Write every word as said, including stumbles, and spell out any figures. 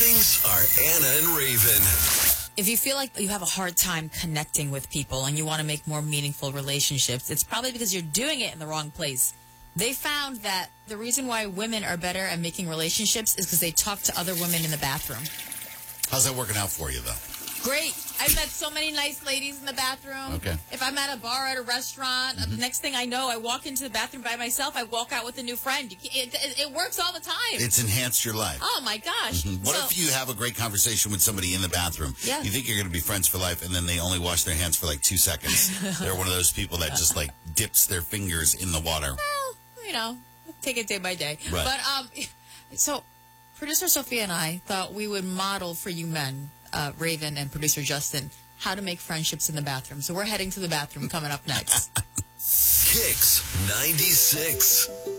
mornings are Anna and Raven. If you feel like you have a hard time connecting with people and you want to make more meaningful relationships, it's probably because you're doing it in the wrong place. They found that the reason why women are better at making relationships is because they talk to other women in the bathroom. How's that working out for you, though? Great. I've met so many nice ladies in the bathroom. Okay. If I'm at a bar, at a restaurant, mm-hmm. the next thing I know, I walk into the bathroom by myself. I walk out with a new friend. You can't, it, it works all the time. It's enhanced your life. Oh, my gosh. Mm-hmm. What so, if you have a great conversation with somebody in the bathroom? Yeah. You think you're going to be friends for life, and then they only wash their hands for like two seconds. They're one of those people that just like dips their fingers in the water. Well, you know, take it day by day. Right. But, um, so producer Sophia and I thought we would model for you men, uh, Raven and producer Justin, how to make friendships in the bathroom. So we're heading to the bathroom coming up next. Kicks ninety-six.